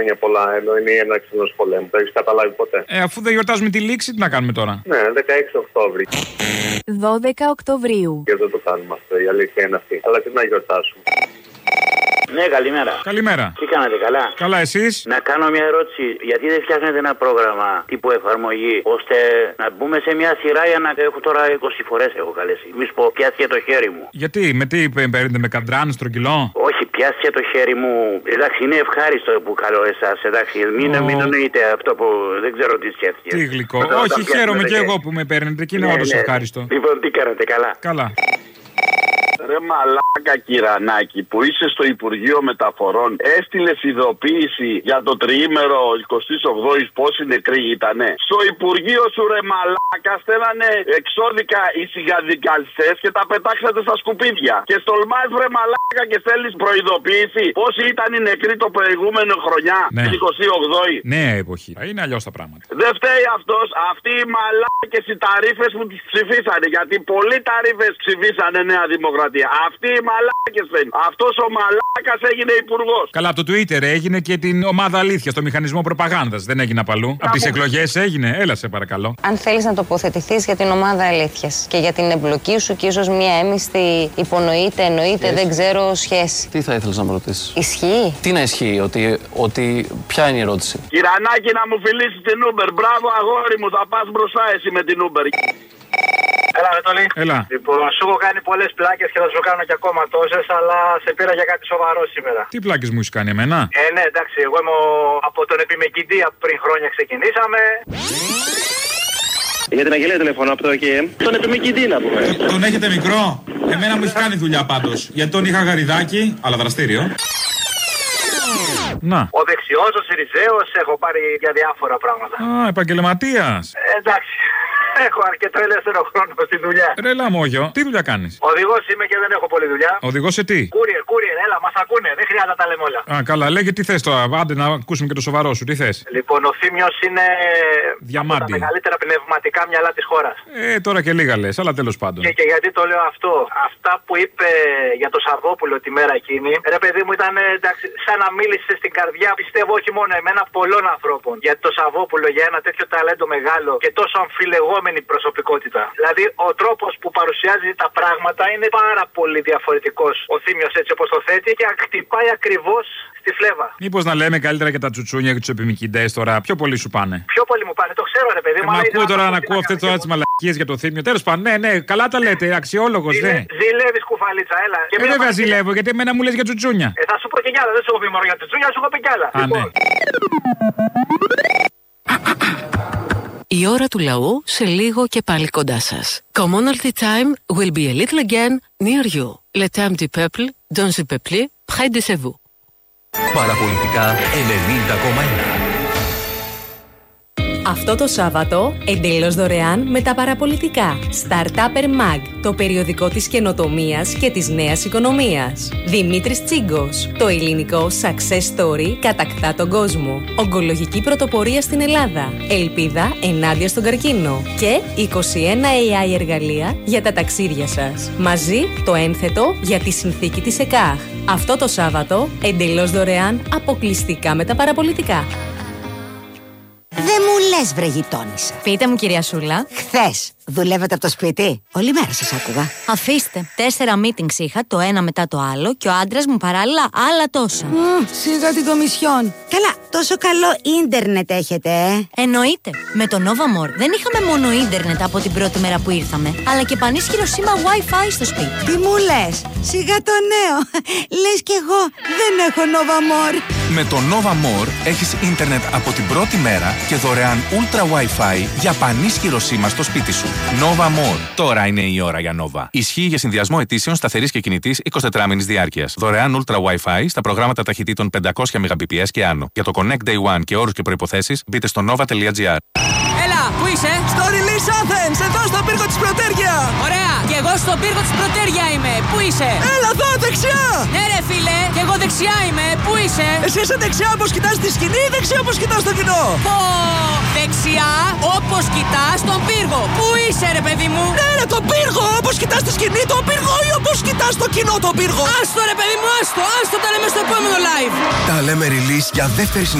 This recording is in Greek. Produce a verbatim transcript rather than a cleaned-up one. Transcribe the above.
χρόνια πολλά, ενώ είναι η έναρξη ενός πολέμου. Το έχεις καταλάβει ποτέ? Ε, αφού δεν γιορτάζουμε τη λήξη, τι να κάνουμε τώρα? Ναι, δεκαέξι Οκτώβρη. δώδεκα Οκτωβρίου. Και δεν το κάνουμε αυτό, η αλήθεια είναι αυτή. Αλλά τι να γιορτάσουμε. Ναι, καλημέρα. Καλημέρα. Τι κάνατε, καλά? Καλά, εσείς? Να κάνω μια ερώτηση. Γιατί δεν φτιάχνετε ένα πρόγραμμα τύπου εφαρμογή, ώστε να μπούμε σε μια σειρά για να έχω τώρα είκοσι φορές έχω καλέσει. Μη σου πω, πιάστηκε το χέρι μου. Γιατί, με τι παίρνετε, με καντράνι, στρογγυλό? Όχι, πιάστηκε το χέρι μου. Εντάξει, είναι ευχάριστο που καλώ εσάς. Εντάξει, μην, oh. μην εννοείτε αυτό που δεν ξέρω τι σκέφτηκε. Τι γλυκό. Όχι, χαίρομαι και εγώ που με παίρνετε και είναι ναι, όντως ναι. ευχάριστο. Λοιπόν, τι κάνετε, καλά? Καλά. Ρε μαλάκα κυρανάκι που είσαι στο Υπουργείο Μεταφορών, έστειλες ειδοποίηση για το τριήμερο εικοστής ογδόης πόσοι νεκροί ήτανε? Στο Υπουργείο σου ρε μαλάκα στέλνανε εξώδικα οι σιγαδικαλιστές και τα πετάξατε στα σκουπίδια. Και στολμάς ρε μαλάκα και στέλνεις προειδοποίηση πόσοι ήταν οι νεκροί το προηγούμενο χρονιά, ναι. την εικοστή ογδόη. Νέα εποχή. Είναι αλλιώς τα πράγματα. Δεν φταίει αυτός, αυτοί οι μαλάκες οι ταρίφες που τις ψηφίσανε. Γιατί πολλοί ταρίφες ψηφίσανε Νέα Δημοκρατία. Αυτοί οι μαλάκες δεν. Αυτός ο μαλάκας έγινε υπουργός. Καλά, από το Twitter έγινε και την ομάδα αλήθεια, το μηχανισμό προπαγάνδας. Δεν έγινε απαλού. Από τις εκλογές έγινε. Έλα σε παρακαλώ. Αν θέλεις να τοποθετηθείς για την ομάδα αλήθειας και για την εμπλοκή σου και ίσως μια έμιστη υπονοείται, εννοείται, yes. δεν ξέρω σχέση. Τι θα ήθελες να με ρωτήσεις? Ισχύει? Τι να ισχύει, ότι, ότι ποια είναι η ερώτηση? Κυρανάκι, να μου φιλήσεις την Uber. Μπράβο αγόρι μου, θα πας μπροστά εσύ με την Uber. Έλα, Βετολή. Έλα. Λοιπόν, σου έχω κάνει πολλές πλάκες και θα σου κάνω και ακόμα τόσες, αλλά σε πήρα για κάτι σοβαρό σήμερα. Τι πλάκες μου έχεις κάνει εμένα? Ε, ναι, εντάξει, εγώ είμαι ο... από τον επιμεκητή πριν χρόνια ξεκινήσαμε. Για την Αγγελία τηλεφωνώ από το ΕΚΕΜ. Τον επιμηκητή να πούμε. Τον έχετε μικρό? Εμένα μου έχει κάνει δουλειά πάντως. Γιατί τον είχα γαριδάκι, αλλά δραστήριο. Να. Ο δεξιός, ο Συριζέος, έχω πάρει για διάφορα πράγματα. Α, επαγγελματίας. Ε, εντάξει. Έχω αρκετό ελεύθερο χρόνο στη δουλειά. Ρε λαμόγιο, τι δουλειά κάνεις? Οδηγός είμαι και δεν έχω πολλή δουλειά. Οδηγός σε τι? Courier, courier, έλα, μας ακούνε. Δεν χρειάζεται να τα λέμε όλα. Α, καλά, λέγε τι θες τώρα. Άντε να ακούσουμε και το σοβαρό σου, τι θες? Λοιπόν, ο Θήμιος είναι διαμάντι. Από τα μεγαλύτερα πνευματικά μυαλά της χώρας. Ε, τώρα και λίγα λες, αλλά τέλος πάντων. Και, και γιατί το λέω αυτό? Αυτά που είπε για το Σαββόπουλο τη μέρα εκείνη, ρε παιδί μου, ήταν εντάξει, σαν να μίλησε στην καρδιά, πιστεύω όχι μόνο εμένα, πολλών ανθρώπων. Γιατί το Σαββόπουλο για ένα τέτοιο ταλέντο μεγάλο και τόσο αμφιλεγόμενη προσωπικότητα. Δηλαδή, ο τρόπος που παρουσιάζει τα πράγματα είναι πάρα πολύ διαφορετικός. Ο Θήμιος έτσι όπως το θέτει και χτυπάει ακριβώς στη φλέβα. Μήπως να λέμε καλύτερα και τα τσουτσούνια και τους επιμικητές τώρα? Πιο πολύ σου πάνε. Πιο πολύ μου πάνε, το ξέρω ρε παιδί μου. Ε, μα ακούω τώρα να ακούω αυτές τώρα τις μαλακίες για το Θήμιο. Τέλος πάντων, ναι, ναι, καλά τα λέτε, αξιόλογος, ναι. Ζηλεύεις κουφαλίτσα, έλα. Και ε, βέβαια ζηλεύω, γιατί εμένα μου λες για τσουτσούνια. Ε, θα σου πω και κι άλλα, δεν σου έχω πει μόνο για τσουτσούνια, σου έχω πει κι άλλα. Α, λοιπόν. Ναι. Η ώρα του λαού σε λίγο και πάλι κοντά σας. Commonalty time will be a little again near you. Le temps du peuple, dans le peuple, près de chez vous. Παραπολιτικά ενενήντα κόμμα ένα. Αυτό το Σάββατο, εντελώς δωρεάν με τα παραπολιτικά. Startupper Mag, το περιοδικό της καινοτομίας και της νέας οικονομίας. Δημήτρης Τσίγκος, το ελληνικό success story κατακτά τον κόσμο. Ογκολογική πρωτοπορία στην Ελλάδα. Ελπίδα ενάντια στον καρκίνο. Και είκοσι ένα έι άι εργαλεία για τα ταξίδια σας. Μαζί το ένθετο για τη συνθήκη της ΕΚΑΧ. Αυτό το Σάββατο, εντελώς δωρεάν, αποκλειστικά με τα παραπολιτικά. Δεν μου λες βρε γειτόνισσα. Πείτε μου κυρία Σούλα. Χθες δουλεύετε από το σπίτι? Όλη μέρα σας άκουγα. Αφήστε, τέσσερα meetings είχα, το ένα μετά το άλλο και ο άντρας μου παράλληλα άλλα τόσα. Mm, σιγά την κομισιόν. Καλά, τόσο καλό ίντερνετ έχετε, ε. Εννοείται. Με το Nova More δεν είχαμε μόνο ίντερνετ από την πρώτη μέρα που ήρθαμε, αλλά και πανίσχυρο σήμα Wi-Fi στο σπίτι. Τι μου λες? Σιγά το νέο. Λες κι εγώ δεν έχω Nova More. Με το Nova More έχεις ίντερνετ από την πρώτη μέρα και δωρεάν Ultra Wi-Fi για πανίσχυρο σήμα στο σπίτι σου. Nova More. Τώρα είναι η ώρα για Nova. Ισχύει για συνδυασμό αιτήσεων σταθερής και κινητής εικοσιτετράμηνης διάρκειας. Δωρεάν Ultra Wi-Fi στα προγράμματα ταχυτήτων πεντακόσια Mbps και άνω. Για το Connect Day One και όρους και προϋποθέσεις μπείτε στο nova.gr. Έλα, πού είσαι? Στο Release Athens, εδώ στο πύργο της Πρωτέρια. Ωραία, και εγώ στο πύργο της Πρωτέρια είμαι. Πού είσαι? Έλα εδώ, δεξιά. Ναι ρε φίλε, και εγώ δεξιά είμαι. Πού είσαι? Εσύ είσαι δεξιά όπως κοιτάς τη σκηνή ή δεξιά όπως κοιτάς το κοινό? Πω, δεξιά όπως κοιτάς τον πύργο. Πού είσαι ρε παιδί μου? Ναι ρε, τον πύργο, όπως κοιτάς τη σκηνή τον πύργο ή όπως κοιτάς το κοινό τον πύργο? Άστο ρε παιδί μου, άστο, άστο, τα λέμε στο επόμενο live. Τα λέμε Release για δεύτερη